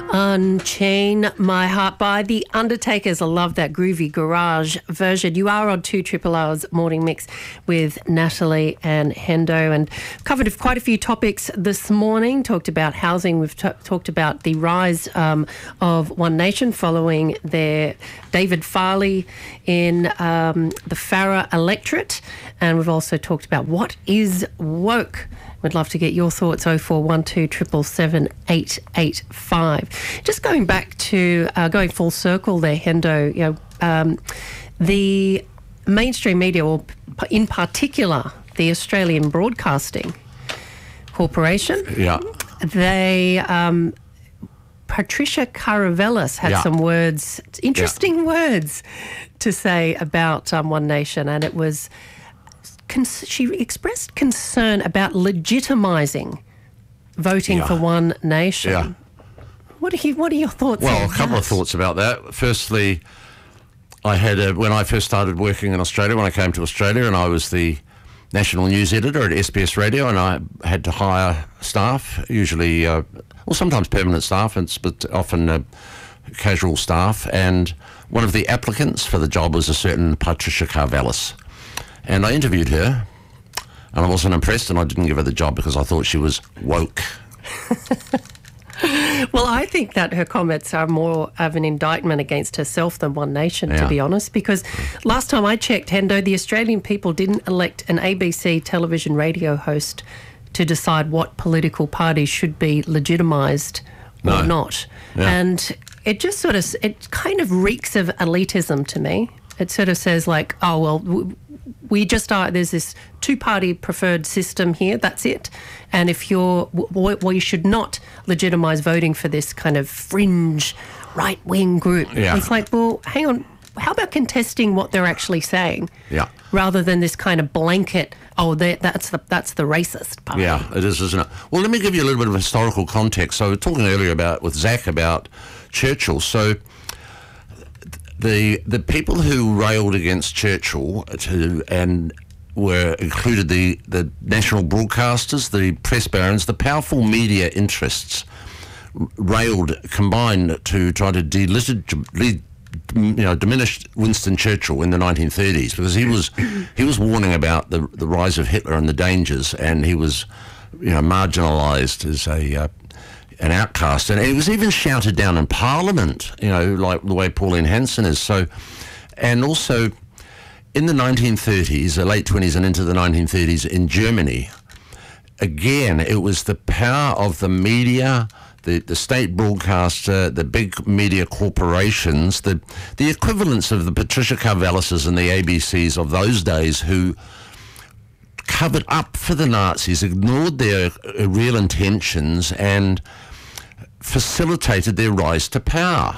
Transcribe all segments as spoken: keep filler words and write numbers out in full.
Unchain My Heart by The Undertakers. I love that groovy garage version. You are on two Triple R's Morning Mix with Natalie and Hendo, and covered quite a few topics this morning. Talked about housing. We've t- talked about the rise um, of One Nation following their David Farley in um, the Farrer electorate. And we've also talked about what is woke. We'd love to get your thoughts. oh four one two, seven seven seven, eight eight five. Just going back to, uh, going full circle there, Hendo, you know, um, the mainstream media, or in particular the Australian Broadcasting Corporation, yeah, they... Um, Patricia Caravelis had yeah. some words, interesting yeah. words to say about um, One Nation, and it was, cons- she expressed concern about legitimising voting yeah. for One Nation. Yeah. What are you, what are your thoughts well, on that? Well, a couple of thoughts about that. Firstly, I had a, when I first started working in Australia, when I came to Australia, and I was the national news editor at S B S Radio, and I had to hire staff, usually, uh, well, sometimes permanent staff, but often uh, casual staff. And one of the applicants for the job was a certain Patricia Caravelis. And I interviewed her, and I wasn't impressed, and I didn't give her the job because I thought she was woke. Well, I think that her comments are more of an indictment against herself than One Nation, yeah. to be honest, because last time I checked, Hendo, the Australian people didn't elect an A B C television radio host to decide what political parties should be legitimised or no. not. Yeah. And it just sort of, it kind of reeks of elitism to me. It sort of says like, oh, well, w- we just are, there's this two-party preferred system here, that's it. And if you're, w- well, you should not legitimise voting for this kind of fringe right-wing group. Yeah. It's like, well, hang on, how about contesting what they're actually saying? Yeah. Rather than this kind of blanket, oh, that's the that's the racist part. Yeah, it is, isn't it? Well, let me give you a little bit of historical context. So we were talking earlier about, with Zach, about Churchill. So the the people who railed against Churchill to, and were included the, the national broadcasters, the press barons, the powerful media interests, railed, combined to try to delegitimize, you know, diminished Winston Churchill in the nineteen thirties, because he was he was warning about the the rise of Hitler and the dangers, and he was, you know, marginalised as a uh, an outcast, and it was even shouted down in Parliament, you know, like the way Pauline Hanson is. So, and also in the nineteen thirties, the late twenties and into the nineteen thirties in Germany, again it was the power of the media. The, the state broadcaster, the big media corporations, the the equivalents of the Patricia Caravelises and the A B Cs of those days, who covered up for the Nazis, ignored their uh, real intentions, and facilitated their rise to power.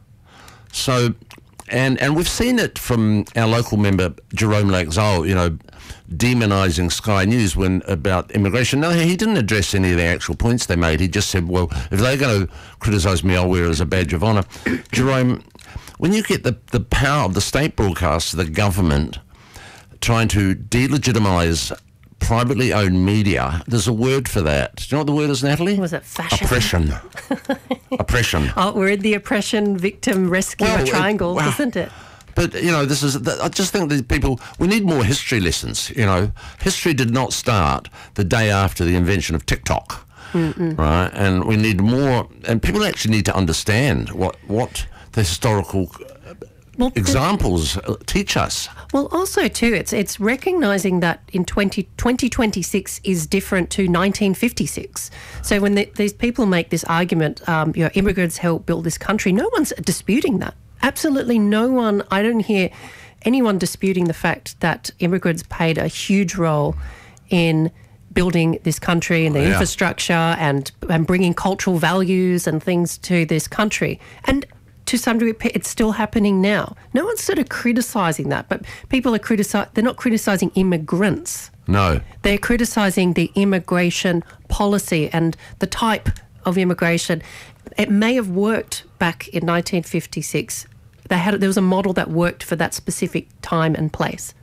So, and and we've seen it from our local member Jerome Laxalt, you know, demonising Sky News when about immigration. No, he didn't address any of the actual points they made. He just said, well, if they're going to criticise me, I'll wear it as a badge of honour. Jerome, when you get the, the power of the state broadcaster, the government, trying to delegitimise privately owned media, there's a word for that. Do you know what the word is, Natalie? Was it fascism? Oppression. Oppression. Oh, we're in the oppression victim rescue well, triangle, it, well, isn't it? But, you know, this is, I just think that people, we need more history lessons, you know. History did not start the day after the invention of TikTok, Mm-mm. right? And we need more, and people actually need to understand what, what the historical well, examples the, teach us. Well, also, too, it's it's recognising that in twenty, twenty twenty-six is different to nineteen fifty-six. So when the, these people make this argument, um, you know, immigrants helped build this country, no one's disputing that. Absolutely no one, I don't hear anyone disputing the fact that immigrants played a huge role in building this country and the yeah. infrastructure and, and bringing cultural values and things to this country. And to some degree, it's still happening now. No one's sort of criticising that, but people are criticising, they're not criticising immigrants. No. They're criticising the immigration policy and the type of immigration. It may have worked back in nineteen fifty-six. They had there was a model that worked for that specific time and place.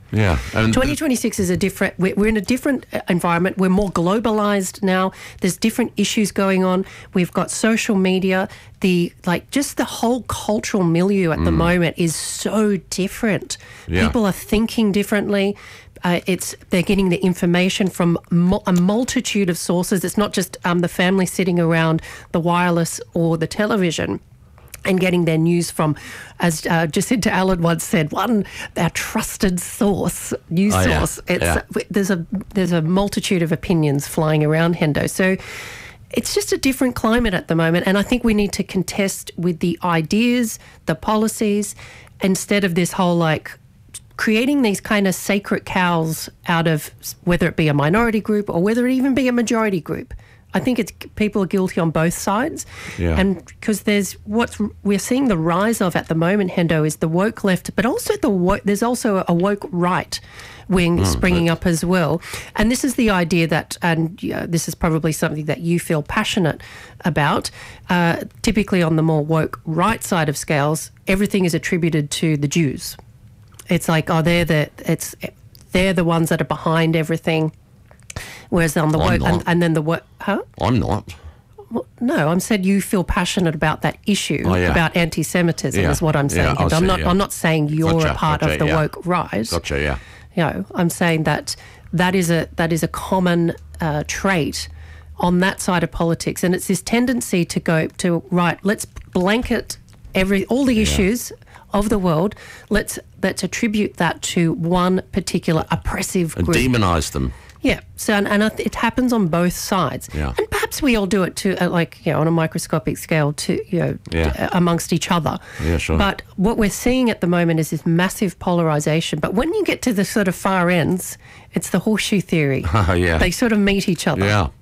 Yeah. And twenty twenty-six is a different, we're, we're in a different environment. We're more globalized now. There's different issues going on. We've got social media. The, like, just the whole cultural milieu at mm. the moment is so different. Yeah. People are thinking differently. Uh, it's they're getting the information from mo- a multitude of sources. It's not just um, the family sitting around the wireless or the television and getting their news from, as uh, Jacinta Allen once said, one our trusted source, news oh, source. Yeah. It's yeah. there's a there's a multitude of opinions flying around, Hendo. So it's just a different climate at the moment, and I think we need to contest with the ideas, the policies, instead of this whole like creating these kind of sacred cows out of whether it be a minority group or whether it even be a majority group. I think it's people are guilty on both sides. Yeah. And because there's what we're seeing the rise of at the moment, Hendo, is the woke left, but also the woke, there's also a woke right wing mm, springing up as well. And this is the idea that, and uh, this is probably something that you feel passionate about, uh, typically on the more woke right side of scales, everything is attributed to the Jews. It's like, oh, they're the it's they're the ones that are behind everything. Whereas on the woke, and, and then the woke, huh? I'm not. Well, no, I'm saying you feel passionate about that issue oh, yeah. about anti-Semitism yeah. is what I'm saying. Yeah, I'm see, not. yeah. I'm not saying you're gotcha, a part gotcha, of the yeah. woke right. Gotcha. Yeah. You know, I'm saying that that is a that is a common uh, trait on that side of politics, and it's this tendency to go to right. Let's blanket every all the issues. Yeah. of the world, let's let's attribute that to one particular oppressive group. And demonise them. Yeah, so and, and it happens on both sides. Yeah. And perhaps we all do it to, uh, like, you know, on a microscopic scale, to you know, yeah. to, uh, amongst each other. Yeah, sure. But what we're seeing at the moment is this massive polarisation. But when you get to the sort of far ends, it's the horseshoe theory. Oh, yeah. They sort of meet each other. Yeah.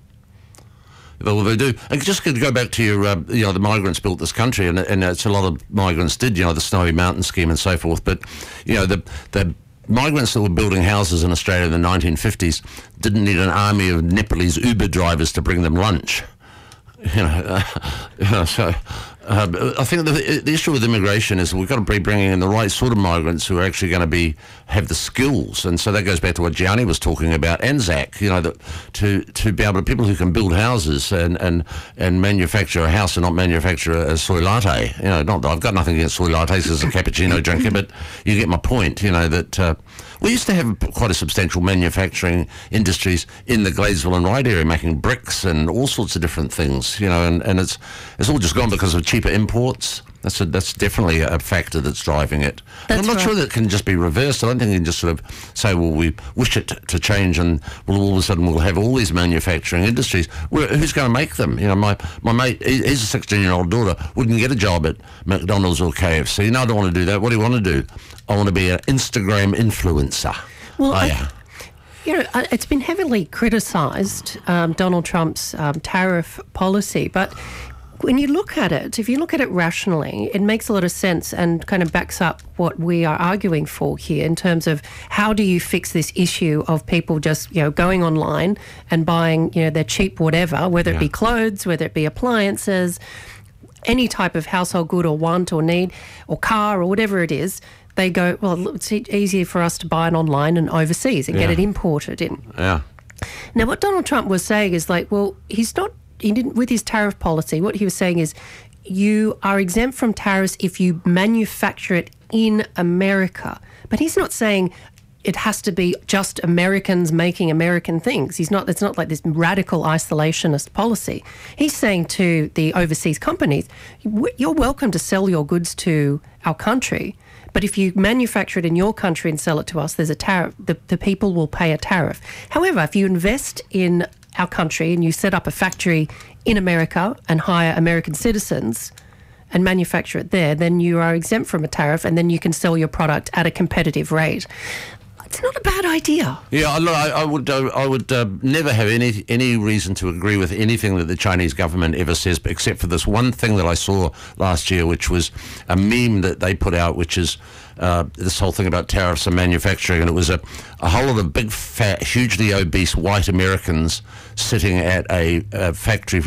Well, they do. And just to go back to your, uh, you know, the migrants built this country, and, and it's a lot of migrants did, you know, the Snowy Mountain scheme and so forth. But, you know, the the migrants that were building houses in Australia in the nineteen fifties didn't need an army of Nepalese Uber drivers to bring them lunch. You know, uh, you know so uh, I think the, the issue with immigration is we've got to be bringing in the right sort of migrants who are actually going to be have the skills, and so that goes back to what Gianni was talking about, and Zach. You know, that to to be able to people who can build houses and and, and manufacture a house and not manufacture a, a soy latte. You know, not that I've got nothing against soy lattes as a cappuccino drinker, but you get my point. You know that. Uh, We used to have quite a substantial manufacturing industries in the Gladesville and Ryde area, making bricks and all sorts of different things, you know, and, and it's it's all just gone because of cheaper imports. That's a, that's definitely a factor that's driving it. And I'm not right. sure that it can just be reversed. I don't think you can just sort of say, well, we wish it to change and well, all of a sudden we'll have all these manufacturing industries. Where, who's going to make them? You know, my, my mate, his sixteen-year-old daughter wouldn't get a job at McDonald's or K F C. No, I don't want to do that. What do you want to do? I want to be an Instagram influencer. Well, oh, I, yeah. You know, it's been heavily criticised, um, Donald Trump's um, tariff policy, but when you look at it, if you look at it rationally, it makes a lot of sense and kind of backs up what we are arguing for here in terms of how do you fix this issue of people just, you know, going online and buying, you know, their cheap whatever, whether yeah. it be clothes, whether it be appliances, any type of household good or want or need or car or whatever it is. They go, well, it's easier for us to buy it online and overseas and yeah. get it imported in. Yeah. Now, what Donald Trump was saying is like, well, he's not, he didn't, with his tariff policy, what he was saying is you are exempt from tariffs if you manufacture it in America. But he's not saying it has to be just Americans making American things. He's not, it's not like this radical isolationist policy. He's saying to the overseas companies, you're welcome to sell your goods to our country, but if you manufacture it in your country and sell it to us, there's a tariff. The, the people will pay a tariff. However, if you invest in our country and you set up a factory in America and hire American citizens and manufacture it there, then you are exempt from a tariff and then you can sell your product at a competitive rate. It's not a bad idea. Yeah, I, I would uh, I would uh, never have any any reason to agree with anything that the Chinese government ever says, except for this one thing that I saw last year, which was a meme that they put out, which is uh, this whole thing about tariffs and manufacturing, and it was a, a whole lot of big, fat, hugely obese white Americans sitting at a, a factory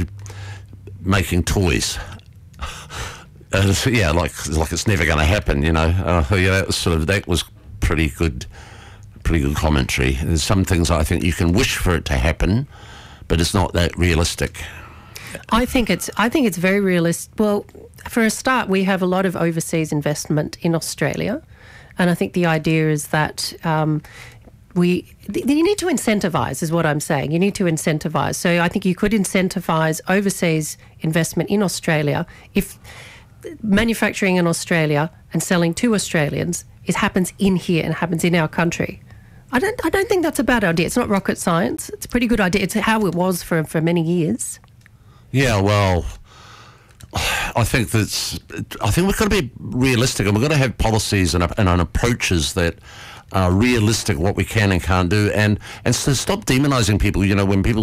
making toys. Uh, so yeah, like like it's never going to happen, you know. Uh, yeah, that was sort of that was pretty good. pretty good commentary. There's some things I think you can wish for it to happen, but it's not that realistic. I think it's I think it's very realistic. Well, for a start, we have a lot of overseas investment in Australia, and I think the idea is that um, we th- you need to incentivise, is what I'm saying. You need to incentivise. So I think you could incentivise overseas investment in Australia if manufacturing in Australia and selling to Australians is happens in here and happens in our country. I don't I don't think that's a bad idea. It's not rocket science. It's a pretty good idea. It's how it was for for many years. Yeah, well, I think that's. I think we've got to be realistic, and we've got to have policies and, and, and approaches that are realistic, what we can and can't do, and and so stop demonising people. You know, when people